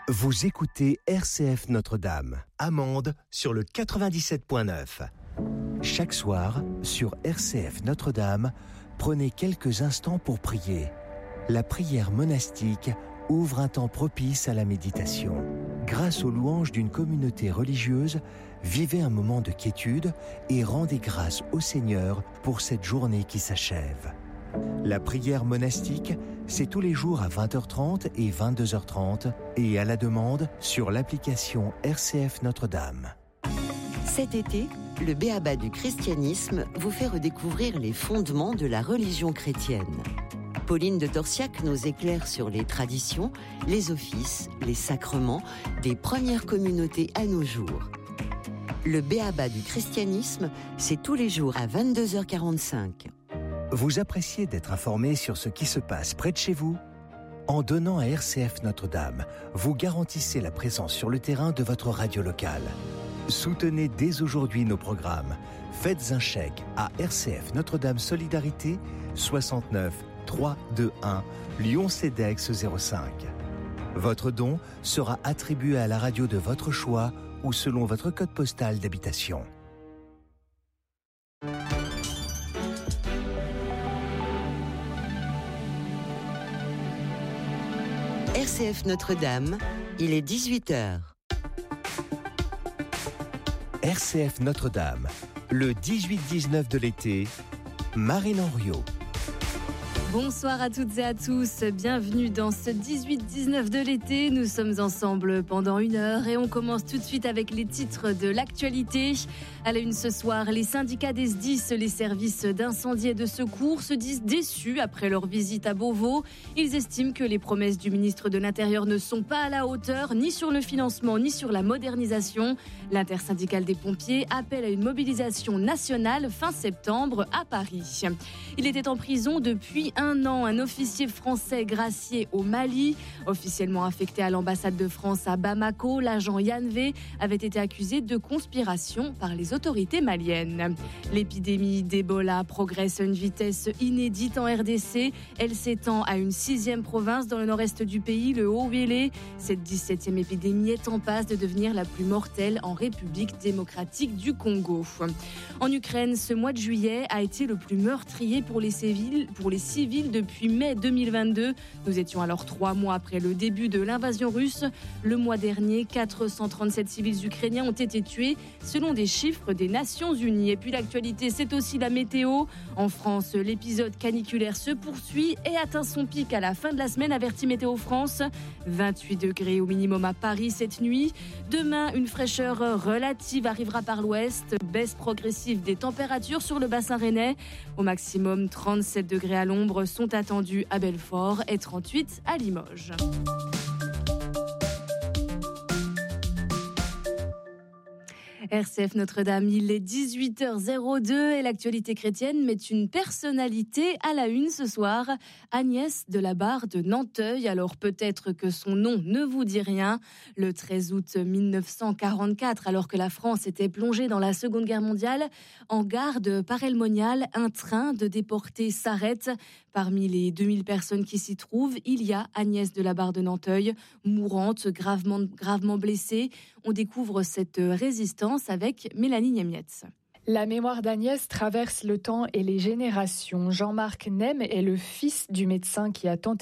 Vous écoutez RCF Notre-Dame, Amande sur le 97.9. Chaque soir, sur RCF Notre-Dame, prenez quelques instants pour prier. La prière monastique ouvre un temps propice à la méditation. Grâce aux louanges d'une communauté religieuse, vivez un moment de quiétude et rendez grâce au Seigneur pour cette journée qui s'achève. La prière monastique, c'est tous les jours à 20h30 et 22h30 et à la demande sur l'application RCF Notre-Dame. Cet été, le B.A.B.A. du christianisme vous fait redécouvrir les fondements de la religion chrétienne. Pauline de Torsiac nous éclaire sur les traditions, les offices, les sacrements des premières communautés à nos jours. Le B.A.B.A. du christianisme, c'est tous les jours à 22h45. Vous appréciez d'être informé sur ce qui se passe près de chez vous ? En donnant à RCF Notre-Dame, vous garantissez la présence sur le terrain de votre radio locale. Soutenez dès aujourd'hui nos programmes. Faites un chèque à RCF Notre-Dame Solidarité 69 321 Lyon-Cedex 05. Votre don sera attribué à la radio de votre choix ou selon votre code postal d'habitation. RCF Notre-Dame, il est 18h. RCF Notre-Dame, le 18-19 de l'été, Marine Henriot. Bonsoir à toutes et à tous, bienvenue dans ce 18-19 de l'été. Nous sommes ensemble pendant 1 heure et on commence tout de suite avec les titres de l'actualité. À la une ce soir, les syndicats des SDIS, les services d'incendie et de secours, se disent déçus après leur visite à Beauvau. Ils estiment que les promesses du ministre de l'Intérieur ne sont pas à la hauteur, ni sur le financement, ni sur la modernisation. L'intersyndicale des pompiers appelle à une mobilisation nationale fin septembre à Paris. Il était en prison depuis 1 an, un officier français gracié au Mali. Officiellement affecté à l'ambassade de France à Bamako, l'agent Yann V avait été accusé de conspiration par les autorités maliennes. L'épidémie d'Ebola progresse à une vitesse inédite en RDC. Elle s'étend à une 6e province dans le nord-est du pays, le Haut-Uélé. Cette 17e épidémie est en passe de devenir la plus mortelle en République démocratique du Congo. En Ukraine, ce mois de juillet a été le plus meurtrier pour les civils depuis mai 2022. Nous étions alors 3 mois après le début de l'invasion russe. Le mois dernier, 437 civils ukrainiens ont été tués selon des chiffres des Nations Unies. Et puis l'actualité, c'est aussi la météo. En France, l'épisode caniculaire se poursuit et atteint son pic à la fin de la semaine, avertit Météo France. 28 degrés au minimum à Paris cette nuit. Demain, une fraîcheur relative arrivera par l'ouest. Baisse progressive des températures sur le bassin rennais. Au maximum, 37 degrés à l'ombre sont attendus à Belfort et 38 à Limoges. RCF Notre-Dame, il est 18h02 et l'actualité chrétienne met une personnalité à la une ce soir, Agnès de la Barre de Nanteuil. Alors peut-être que son nom ne vous dit rien. Le 13 août 1944, alors que la France était plongée dans la Seconde Guerre mondiale, en gare de Paray-le-Monial, un train de déportés s'arrête. Parmi les 2000 personnes qui s'y trouvent, il y a Agnès de la Barre de Nanteuil, mourante, gravement blessée. On découvre cette résistance avec Mélanie Niemietz. La mémoire d'Agnès traverse le temps et les générations. Jean-Marc Nem est le fils du médecin qui a tant